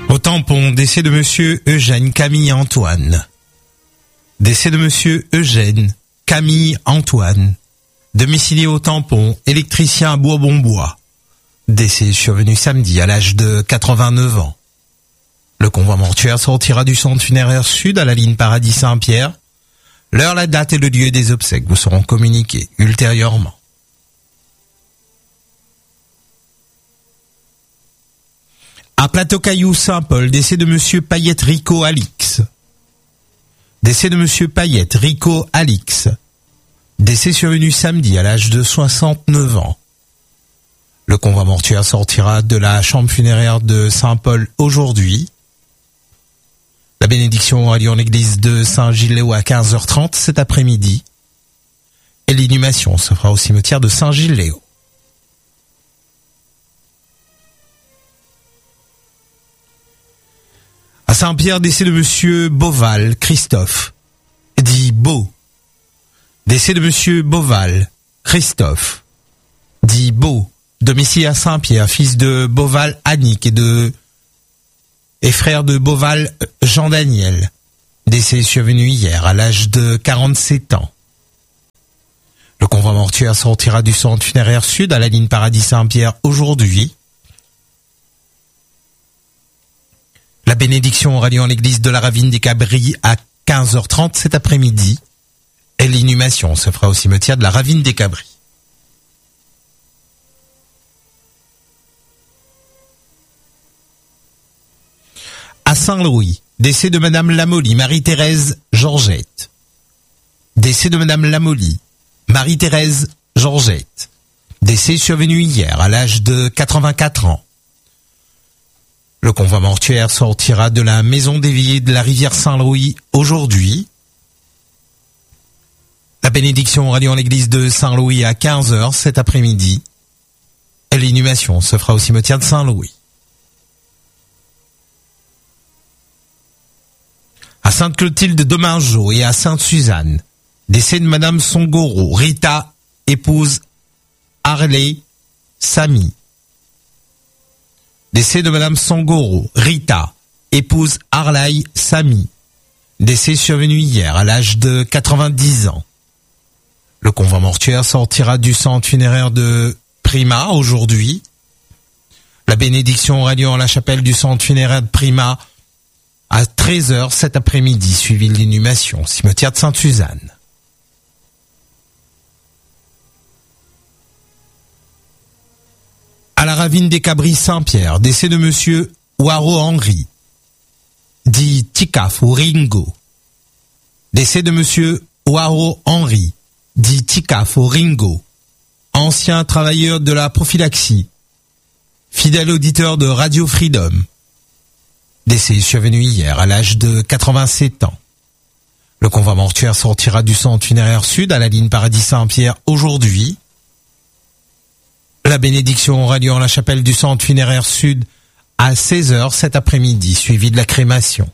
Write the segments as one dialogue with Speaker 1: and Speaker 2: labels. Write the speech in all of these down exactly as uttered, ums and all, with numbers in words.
Speaker 1: Au tampon, décès de monsieur Eugène Camille Antoine. Décès de monsieur Eugène Camille Antoine. Domicilié au tampon, électricien à Bourbon-Bois. Décès survenu samedi à l'âge de quatre-vingt-neuf ans. Le convoi mortuaire sortira du centre funéraire sud à la ligne Paradis-Saint-Pierre. L'heure, la date et le lieu des obsèques vous seront communiqués ultérieurement. À Plateau-Caillou Saint-Paul, décès de monsieur Payette Rico Alix. Décès de monsieur Payette Rico Alix. Décès survenu samedi à l'âge de soixante-neuf ans. Le convoi mortuaire sortira de la chambre funéraire de Saint-Paul aujourd'hui. La bénédiction aura lieu en l'église de Saint-Gilles-Léo à quinze heures trente cet après-midi. Et l'inhumation se fera au cimetière de Saint-Gilles-Léo. À Saint-Pierre, décès de monsieur Beauval Christophe, dit Beau. Décès de monsieur Beauval Christophe, dit Beau. Domicile à Saint-Pierre, fils de Beauval Annick et de et frère de Beauval Jean-Daniel. Décès survenu hier à l'âge de quarante-sept ans. Le convoi mortuaire sortira du centre funéraire sud à la ligne Paradis-Saint-Pierre aujourd'hui. La bénédiction aura lieu en l'église de la Ravine des Cabris à quinze heures trente cet après-midi. Et l'inhumation se fera au cimetière de la Ravine des Cabris. À Saint-Louis, décès de madame Lamolly, Marie-Thérèse Georgette. Décès de madame Lamolly, Marie-Thérèse Georgette. Décès survenu hier à l'âge de quatre-vingt-quatre ans. Le convoi mortuaire sortira de la maison d'éveillé de la rivière Saint-Louis aujourd'hui. La bénédiction aura lieu en l'église de Saint-Louis à quinze heures cet après-midi. Et l'inhumation se fera au cimetière de Saint-Louis. À Sainte-Clotilde Domingeau et à Sainte-Suzanne, décès de madame Songoro, Rita, épouse Harley Samy. Décès de madame Songoro, Rita, épouse Harley Samy. Décès survenu hier à l'âge de quatre-vingt-dix ans. Le convoi mortuaire sortira du centre funéraire de Prima aujourd'hui. La bénédiction aura lieu en la chapelle du centre funéraire de Prima à treize heures cet après-midi, suivi de l'inhumation, cimetière de Sainte-Suzanne. À la Ravine des Cabris Saint-Pierre, décès de monsieur Waro Henry, dit Tikaf ou Ringo. Décès de monsieur Waro Henry, dit Tikaf ou Ringo, ancien travailleur de la prophylaxie, fidèle auditeur de Radio Freedom. Décès survenu hier à l'âge de quatre-vingt-sept ans. Le convoi mortuaire sortira du centre funéraire sud à la ligne Paradis-Saint-Pierre aujourd'hui. La bénédiction aura lieu en la chapelle du centre funéraire sud à seize heures cet après-midi, suivi de la crémation.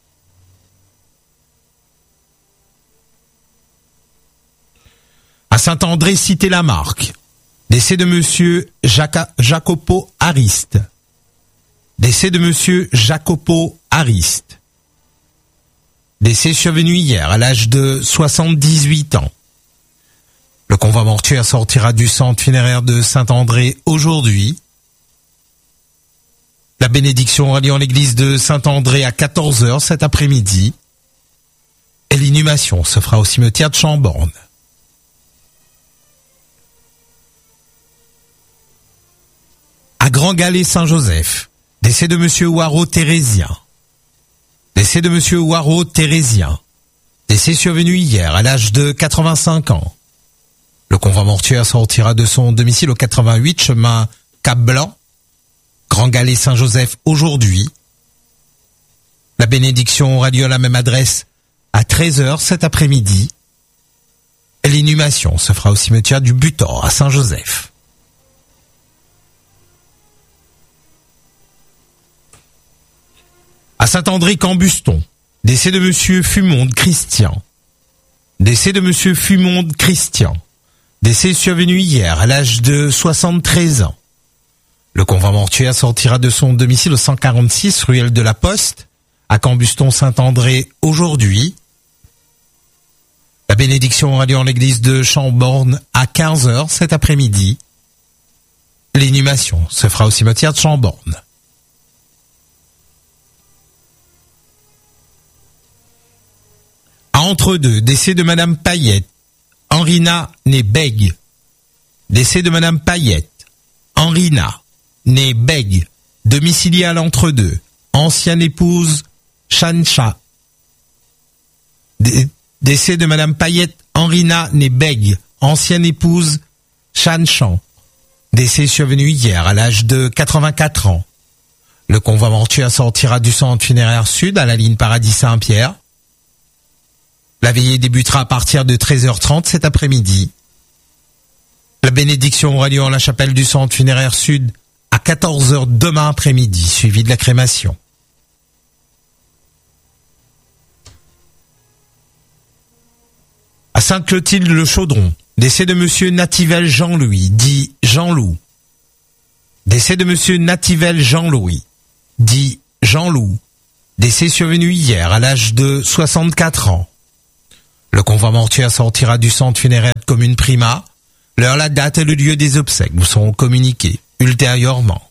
Speaker 1: À Saint-André, Cité-Lamarque, décès de monsieur Jaca- Jacopo Ariste. Décès de monsieur Jacopo Ariste. Décès survenu hier à l'âge de soixante-dix-huit ans. Le convoi mortuaire sortira du centre funéraire de Saint-André aujourd'hui. La bénédiction aura lieu en l'église de Saint-André à quatorze heures cet après-midi. Et l'inhumation se fera au cimetière de Chamborne. À Grand Galet Saint-Joseph, décès de monsieur Waro Thérésien. Décès de monsieur Waro Thérésien. Décès survenu hier à l'âge de quatre-vingt-cinq ans. Le convoi mortuaire sortira de son domicile au quatre-vingt-huit chemin Cap-Blanc, Grand Galet Saint-Joseph aujourd'hui. La bénédiction aura lieu à la même adresse à treize heures cet après-midi. Et l'inhumation se fera au cimetière du Butor à Saint-Joseph. À Saint-André-Cambuston, décès de monsieur Fumonde Christian. Décès de monsieur Fumonde Christian. Décès survenu hier à l'âge de soixante-treize ans. Le convoi mortuaire sortira de son domicile au cent quarante-six ruelle de la Poste, à Cambuston-Saint-André aujourd'hui. La bénédiction aura lieu en l'église de Chambord à quinze heures cet après-midi. L'inhumation se fera au cimetière de Chambord. À Entre-deux, décès de Madame Payette, Henrina née Bègue. Décès de Madame Payette, Henrina née Bègue, domiciliée à l'Entre-deux, ancienne épouse Chancha. Dé- décès de Madame Payette, Henrina née Bègue, ancienne épouse Chanchan. Décès survenu hier à l'âge de quatre-vingt-quatre ans. Le convoi mortuaire sortira du centre funéraire sud à la ligne Paradis-Saint-Pierre. La veillée débutera à partir de treize heures trente cet après-midi. La bénédiction aura lieu en la chapelle du centre funéraire sud à quatorze heures demain après-midi, suivie de la crémation. À Sainte-Clotilde-le-Chaudron, décès de monsieur Nativel Jean-Louis, dit Jean-Loup. Décès de monsieur Nativel Jean-Louis, dit Jean-Loup. Décès survenu hier à l'âge de soixante-quatre ans. Le convoi mortuaire sortira du centre funéraire de commune Prima. L'heure, la date et le lieu des obsèques vous seront communiqués ultérieurement.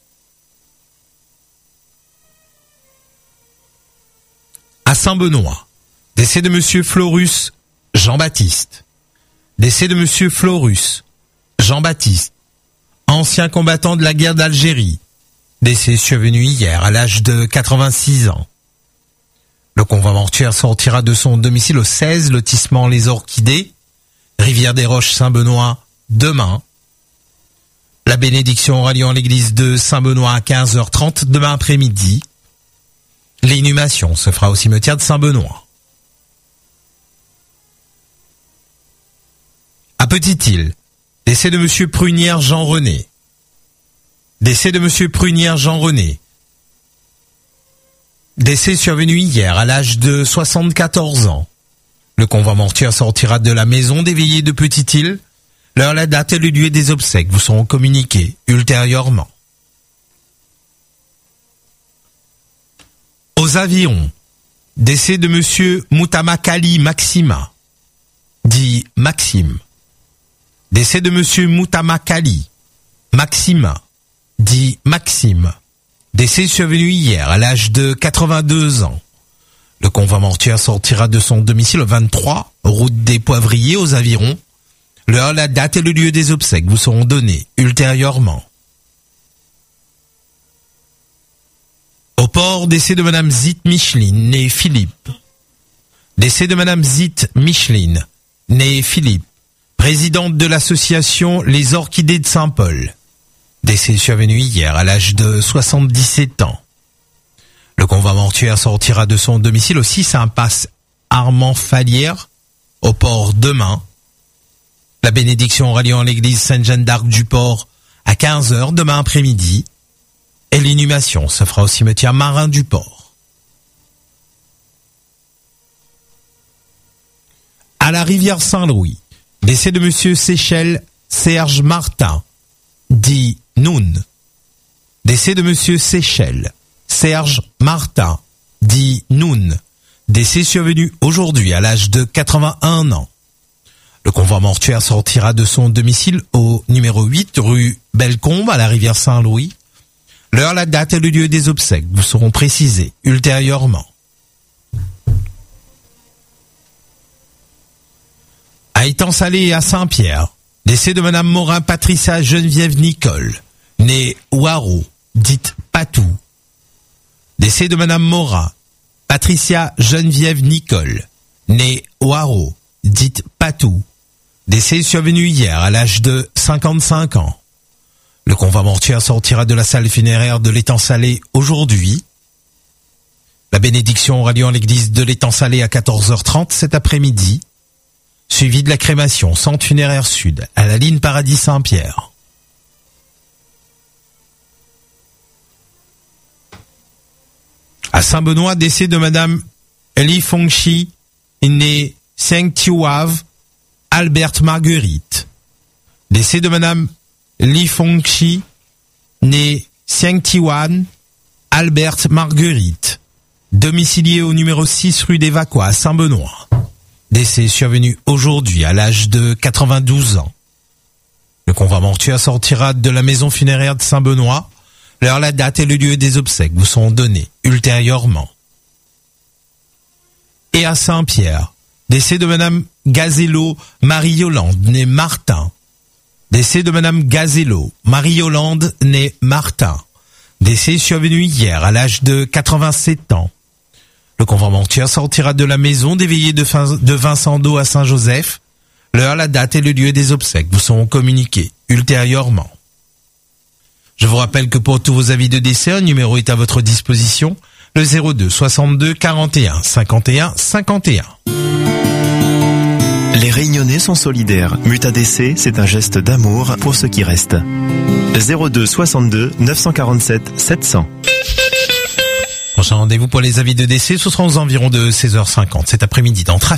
Speaker 1: À Saint-Benoît, décès de monsieur Florus Jean-Baptiste. Décès de monsieur Florus Jean-Baptiste, ancien combattant de la guerre d'Algérie. Décès survenu hier à l'âge de quatre-vingt-six ans. Le convoi mortuaire sortira de son domicile au seize, lotissement Les Orchidées, Rivière des Roches Saint-Benoît, demain. La bénédiction aura lieu en l'église de Saint-Benoît à quinze heures trente demain après-midi. L'inhumation se fera au cimetière de Saint-Benoît. À Petite-Île, décès de monsieur Prunière Jean-René. Décès de monsieur Prunière Jean-René. Décès survenu hier à l'âge de soixante-quatorze ans. Le convoi mortuaire sortira de la maison des veillées de Petite-Île. L'heure, la date et le lieu des obsèques vous seront communiqués ultérieurement. Aux Avirons, décès de monsieur Moutamakali Maxima, dit Maxime. Décès de monsieur Moutamakali Maxima, dit Maxime. Décès survenu hier à l'âge de quatre-vingt-deux ans. Le convoi mortuaire sortira de son domicile au vingt-trois, route des Poivriers aux Avirons. L'heure, la date et le lieu des obsèques vous seront donnés ultérieurement. Au port, décès de madame Zit Micheline, née Philippe. Décès de madame Zit Micheline, née Philippe, présidente de l'association Les Orchidées de Saint-Paul. Décès survenu hier à l'âge de soixante-dix-sept ans. Le convoi mortuaire sortira de son domicile au six impasse Armand Falière, au port demain. La bénédiction aura lieu en l'église Sainte-Jeanne d'Arc du Port à quinze heures demain après-midi. Et l'inhumation se fera au cimetière marin du Port. À la rivière Saint-Louis, décès de monsieur Séchelle Serge Martin, dit Noun. Décès de monsieur Séchelle Serge Martin, dit Noun. Décès survenu aujourd'hui à l'âge de quatre-vingt-un ans. Le convoi mortuaire sortira de son domicile au numéro huit rue Bellecombe à la rivière Saint-Louis. L'heure, la date et le lieu des obsèques vous seront précisés ultérieurement. À Étang-Salé et à Saint-Pierre, décès de madame Morin Patricia Geneviève Nicole, née Ouaro, dite Patou. Décès de madame Morin Patricia Geneviève Nicole, née Ouaro, dite Patou. Décès survenu hier à l'âge de cinquante-cinq ans. Le convoi mortuaire sortira de la salle funéraire de l'Étang-Salé aujourd'hui. La bénédiction aura lieu en l'église de l'Étang-Salé à quatorze heures trente cet après-midi, suivi de la crémation centre funéraire sud à la ligne Paradis-Saint-Pierre. À Saint-Benoît, décès de madame Li Fengchi, née Seng Tiwav, Alberte Marguerite. Décès de madame Li Fengchi, née Sieng Tiwan, Albert Marguerite, domicilié au numéro six rue des Vacois à Saint-Benoît. Décès survenu aujourd'hui à l'âge de quatre-vingt-douze ans. Le convoi mortuaire sortira de la maison funéraire de Saint-Benoît. L'heure, la date et le lieu des obsèques vous seront donnés ultérieurement. Et à Saint-Pierre, décès de Madame Gazello Marie-Yolande, née Martin. Décès de Madame Gazello Marie-Yolande, née Martin. Décès survenu hier à l'âge de quatre-vingt-sept ans. Le convoi mortuaire sortira de la maison des veillées de, fin, de Vincent d'Eau à Saint-Joseph. L'heure, la date et le lieu des obsèques vous seront communiqués ultérieurement. Je vous rappelle que pour tous vos avis de décès, un numéro est à votre disposition, le zéro deux soixante-deux quarante et un cinquante et un cinquante et un.
Speaker 2: Les Réunionnais sont solidaires. Muta décès, c'est un geste d'amour pour ceux qui restent. zéro deux soixante-deux neuf cent quarante-sept sept cents.
Speaker 1: Prochain rendez-vous pour les avis de décès, ce sera aux environs de seize heures cinquante cet après-midi dans Trafic.